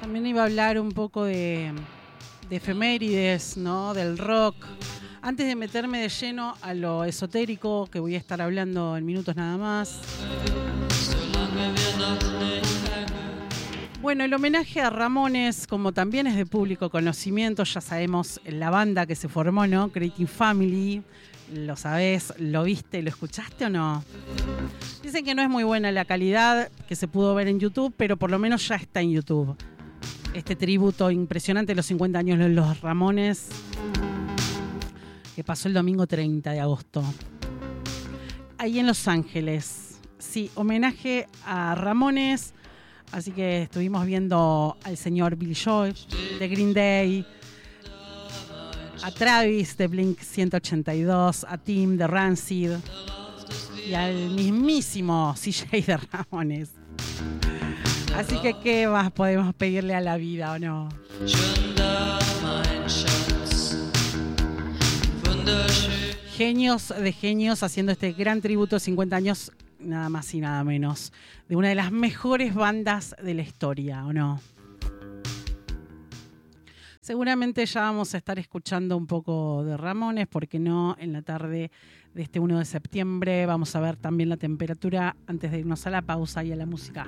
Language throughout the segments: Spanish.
También iba a hablar un poco de efemérides, ¿no? Del rock. Antes de meterme de lleno a lo esotérico, que voy a estar hablando en minutos nada más. Bueno, el homenaje a Ramones, como también es de público conocimiento, ya sabemos la banda que se formó, ¿no? Creative Family. ¿Lo sabés? ¿Lo viste? ¿Lo escuchaste o no? Dicen que no es muy buena la calidad que se pudo ver en YouTube, pero por lo menos ya está en YouTube. Este tributo impresionante de los 50 años de los Ramones, que pasó el domingo 30 de agosto. Ahí en Los Ángeles. Sí, homenaje a Ramones. Así que estuvimos viendo al señor Billy Joel de Green Day, a Travis de Blink 182, a Tim de Rancid y al mismísimo CJ de Ramones. Así que, ¿qué más podemos pedirle a la vida o no? Genios de genios haciendo este gran tributo de 50 años, nada más y nada menos, de una de las mejores bandas de la historia, ¿o no? Seguramente ya vamos a estar escuchando un poco de Ramones, porque no, en la tarde de este 1 de septiembre vamos a ver también la temperatura antes de irnos a la pausa y a la música.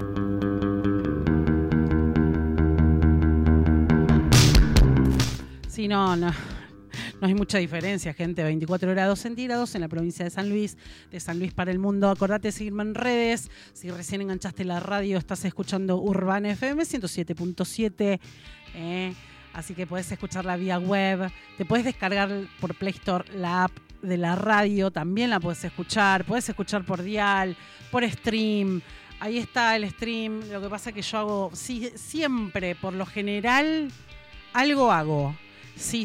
Sí, no hay mucha diferencia, gente. 24 grados centígrados en la provincia de San Luis para el mundo. Acordate de seguirme en redes. Si recién enganchaste la radio, estás escuchando Urbana FM 107.7. Así que podés escucharla vía web. Te podés descargar por Play Store la app de la radio. También la podés escuchar. Podés escuchar por dial, por stream. Ahí está el stream. Lo que pasa es que yo hago, sí, siempre, por lo general, algo hago. Sí.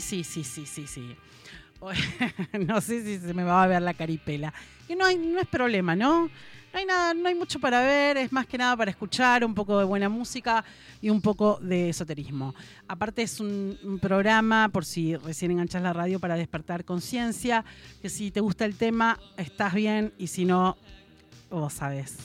No sé si se me va a ver la caripela. Que no es problema, ¿no? No hay nada, no hay mucho para ver, es más que nada para escuchar un poco de buena música y un poco de esoterismo. Aparte es un programa, por si recién enganchás la radio, para despertar conciencia, que si te gusta el tema, estás bien, y si no, vos sabés.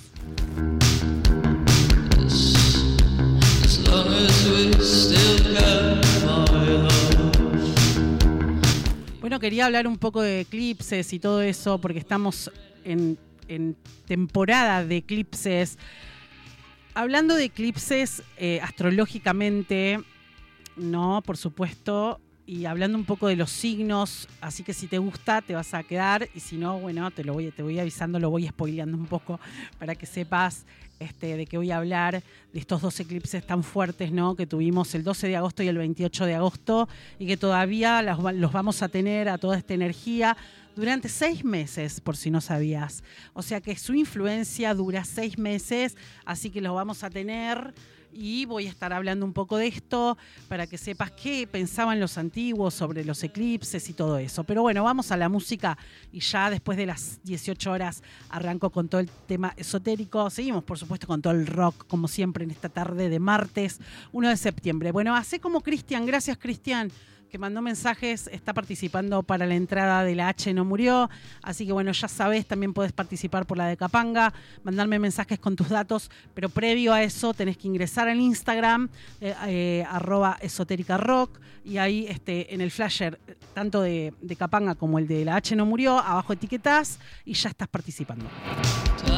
Bueno, quería hablar un poco de eclipses y todo eso, porque estamos en temporada de eclipses. Hablando de eclipses astrológicamente, no, por supuesto, y hablando un poco de los signos, así que si te gusta te vas a quedar, y si no, bueno, te voy avisando, lo voy spoileando un poco para que sepas de qué voy a hablar, de estos dos eclipses tan fuertes, ¿no?, que tuvimos el 12 de agosto y el 28 de agosto, y que todavía los vamos a tener a toda esta energía durante 6 meses, por si no sabías. O sea que su influencia dura 6 meses, así que los vamos a tener. Y voy a estar hablando un poco de esto para que sepas qué pensaban los antiguos sobre los eclipses y todo eso. Pero bueno, vamos a la música, y ya después de las 18 horas arranco con todo el tema esotérico. Seguimos, por supuesto, con todo el rock, como siempre, en esta tarde de martes 1 de septiembre. Bueno, hacé como Cristian, gracias Cristian, que mandó mensajes, está participando para la entrada de la H No Murió, así que bueno, ya sabes, también podés participar por la de Capanga, mandarme mensajes con tus datos, pero previo a eso tenés que ingresar al Instagram, @esotéricarock, y ahí en el flasher, tanto de Capanga como el de la H No Murió, abajo etiquetás y ya estás participando.